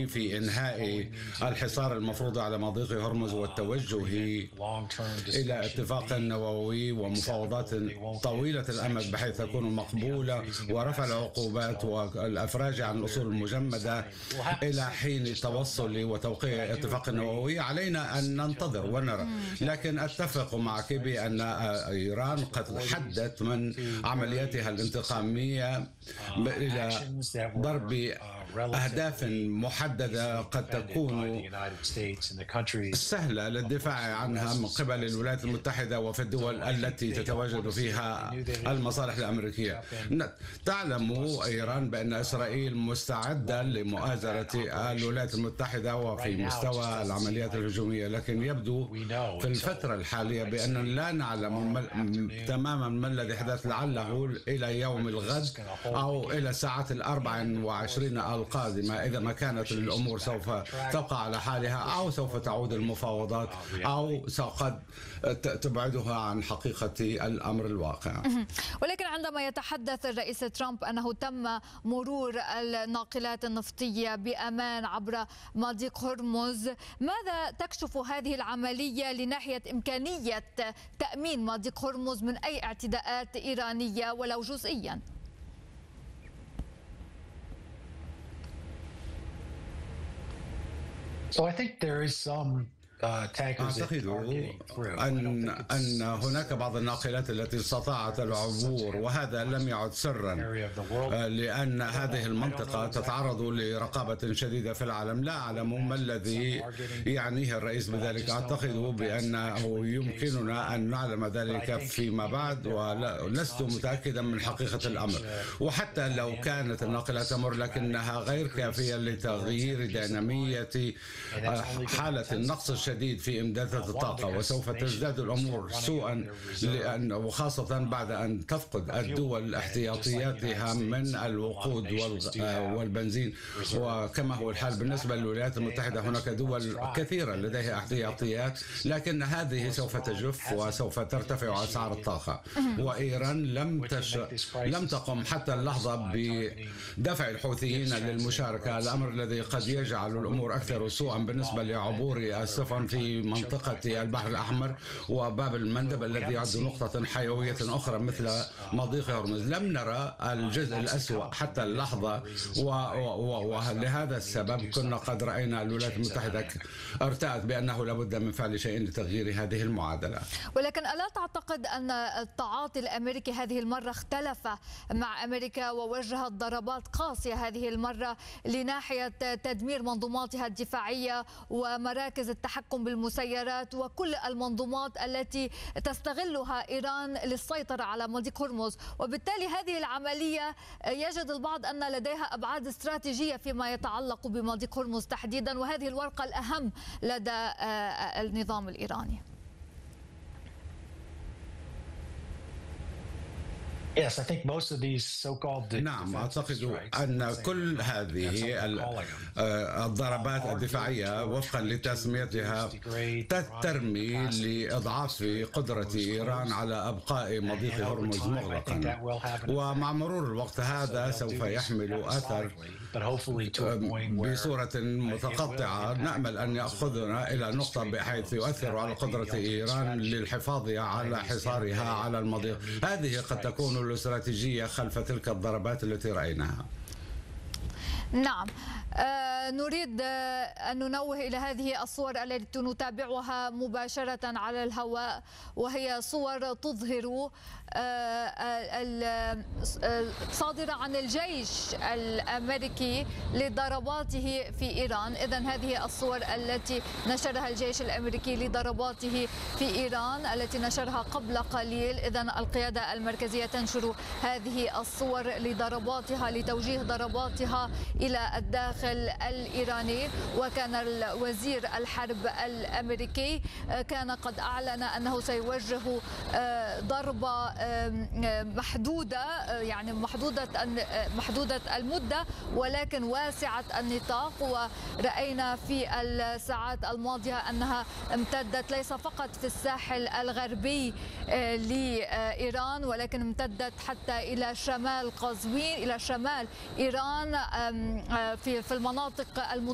في إنهاء الحصار المفروض على مضيق هرمز والتوجه إلى اتفاق نووي ومفاوضات طويلة الأمد بحيث تكون مقبولة ورفع العقوبات والأفراج عن الأصول المجمدة إلى حين التوصل وتوقيع اتفاق نووي. علينا أن ننتظر ونرى، لكن أتفق معك بأن إيران قد حدت من عملياتها الانتقامية إلى ضرب أهداف محددة قد تكون سهلة للدفاع عنها من قبل الولايات المتحدة وفي الدول التي تتواجد فيها المصالح الأمريكية. تعلم إيران بأن إسرائيل مستعدة لمؤازرة الولايات المتحدة وفي مستوى العمليات الهجومية، لكن يبدو في الفترة الحالية بأن لا نعلم تماما ما الذي حدث، لعله إلى يوم الغد أو إلى الساعات 24 القادمة، إذا ما كانت الأمور سوف تبقى على حالها أو سوف تعود المفاوضات أو قد تبعدها عن حقيقة الأمر الواقع. ولكن عندما يتحدث الرئيس ترامب أنه تم مرور الناقلات النفطية بأمان عبر مضيق هرمز، ماذا تكشف هذه العملية لناحية إمكانية تأمين مضيق هرمز من أي اعتداءات إيرانية ولو جزئيا؟ So I think there is some أعتقد أن هناك بعض الناقلات التي استطاعت العبور، وهذا لم يعد سرا لأن هذه المنطقة تتعرض لرقابة شديدة في العالم. لا أعلم ما الذي يعنيه الرئيس بذلك، أعتقد بأنه يمكننا أن نعلم ذلك فيما بعد ولست متأكدا من حقيقة الأمر. وحتى لو كانت الناقلات تمر لكنها غير كافية لتغيير دينامية حالة النقص الشديد في إمدادات الطاقة، وسوف تزداد الأمور سوءا وخاصة بعد أن تفقد الدول احتياطياتها من الوقود والبنزين، وكما هو الحال بالنسبة للولايات المتحدة هناك دول كثيرة لديها احتياطيات، لكن هذه سوف تجف وسوف ترتفع أسعار الطاقة. وإيران لم تقم حتى اللحظة بدفع الحوثيين للمشاركة، الأمر الذي قد يجعل الأمور أكثر سوءا بالنسبة لعبور السفن في منطقة البحر الأحمر وباب المندب الذي يعد نقطة حيوية أخرى مثل مضيق هرمز. لم نرى الجزء الأسوأ حتى اللحظة، ولهذا السبب كنا قد رأينا الولايات المتحدة ارتأت بأنه لابد من فعل شيء لتغيير هذه المعادلة. ولكن ألا تعتقد أن التعاطي الأمريكي هذه المرة اختلف مع أمريكا ووجهت ضربات قاسية هذه المرة لناحية تدمير منظوماتها الدفاعية ومراكز التحكم بالمسيرات وكل المنظومات التي تستغلها إيران للسيطرة على مضيق هرمز، وبالتالي هذه العملية يجد البعض أن لديها أبعاد استراتيجية فيما يتعلق بمضيق هرمز تحديدا، وهذه الورقة الأهم لدى النظام الإيراني؟ نعم، أعتقد أن كل هذه الضربات الدفاعية وفقا لتسميتها ترمي لإضعاف قدرة إيران على أبقاء مضيق هرمز مغلقا، ومع مرور الوقت هذا سوف يحمل أثر بصورة متقطعة. نأمل أن يأخذنا إلى نقطة بحيث يؤثر على قدرة إيران للحفاظ على حصارها على المضيق. هذه قد تكون الاستراتيجية خلف تلك الضربات التي رأيناها. نعم، نريد أن ننوه إلى هذه الصور التي نتابعها مباشرة على الهواء، وهي صور تظهر صادرة عن الجيش الأمريكي لضرباته في إيران. إذن هذه الصور التي نشرها الجيش الأمريكي لضرباته في إيران التي نشرها قبل قليل. إذن القيادة المركزية تنشر هذه الصور لضرباتها لتوجيه ضرباتها إلى الداخل الإيراني. وكان الوزير الحرب الأمريكي كان قد أعلن أنه سيوجه ضربة محدودة، يعني محدودة المدة ولكن واسعة النطاق. ورأينا في الساعات الماضية أنها امتدت ليس فقط في الساحل الغربي لإيران ولكن امتدت حتى إلى شمال قزوين، إلى شمال إيران في المناطق المتصلة